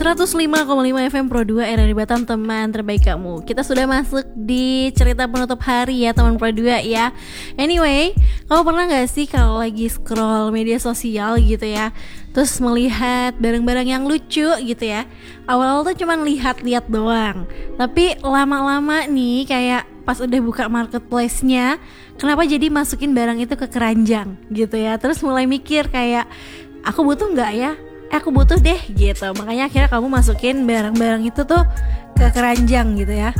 105,5 FM Pro 2 RRI Batam, teman terbaik kamu. Kita sudah masuk di cerita penutup hari ya teman Pro 2 ya. Anyway, kamu pernah gak sih kalau lagi scroll media sosial gitu ya, terus melihat barang-barang yang lucu gitu ya. Awal-awal tuh cuman lihat-lihat doang, tapi lama-lama nih kayak pas udah buka marketplace-nya, kenapa jadi masukin barang itu ke keranjang gitu ya. Terus mulai mikir kayak, aku butuh gak ya? Aku butuh deh gitu. Makanya akhirnya kamu masukin barang-barang itu tuh ke keranjang gitu ya.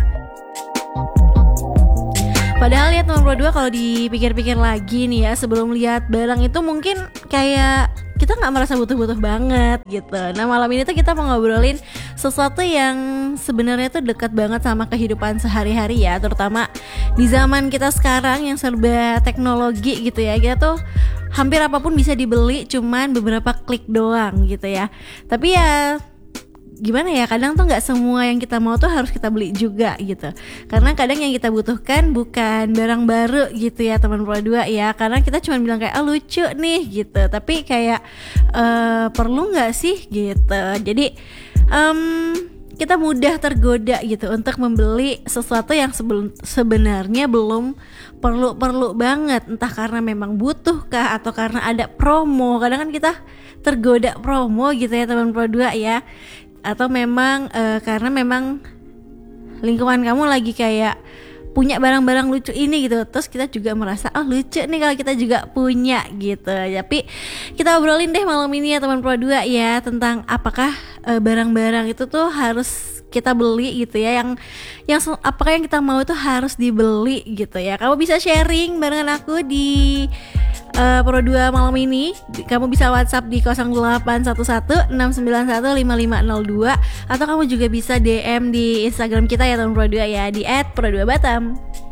Padahal ya teman Pro 2, kalau dipikir-pikir lagi nih ya, sebelum lihat barang itu mungkin kayak kita gak merasa butuh-butuh banget gitu. Nah malam ini tuh kita mau ngobrolin sesuatu yang sebenarnya tuh dekat banget sama kehidupan sehari-hari ya, terutama di zaman kita sekarang yang serba teknologi gitu ya. Kita tuh hampir apapun bisa dibeli cuman beberapa klik doang gitu ya. Tapi ya gimana ya, kadang tuh gak semua yang kita mau tuh harus kita beli juga gitu. Karena kadang yang kita butuhkan bukan barang baru gitu ya teman Pro 2 ya. Karena kita cuma bilang kayak lucu nih gitu, tapi kayak perlu gak sih gitu. Jadi kita mudah tergoda gitu untuk membeli sesuatu yang sebenarnya belum perlu banget. Entah karena memang butuh kah, atau karena ada promo. Kadang kan kita tergoda promo gitu ya teman Pro 2 ya. Atau memang karena memang lingkungan kamu lagi kayak punya barang-barang lucu ini gitu. Terus kita juga merasa lucu nih kalau kita juga punya gitu. Tapi kita obrolin deh malam ini ya teman Pro 2 ya, tentang apakah barang-barang itu tuh harus kita beli gitu ya. Yang apakah yang kita mau itu harus dibeli gitu ya. Kamu bisa sharing barengan aku di Pro 2 malam ini. Kamu bisa WhatsApp di 081169155502, atau kamu juga bisa DM di Instagram kita ya teman Pro 2 ya, di @pro2batam.